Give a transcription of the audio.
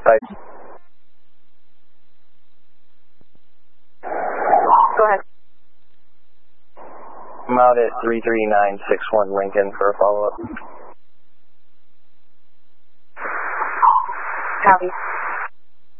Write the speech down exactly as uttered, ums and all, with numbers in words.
Bye. Go ahead. I'm out at three three nine six one Lincoln for a follow-up. Copy.